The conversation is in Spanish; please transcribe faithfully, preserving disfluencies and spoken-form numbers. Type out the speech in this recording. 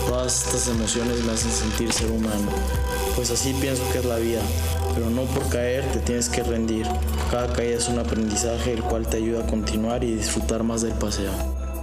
Todas estas emociones me hacen sentir ser humano, pues así pienso que es la vida, pero no por caer te tienes que rendir. Cada caída es un aprendizaje el cual te ayuda a continuar y disfrutar más del paseo.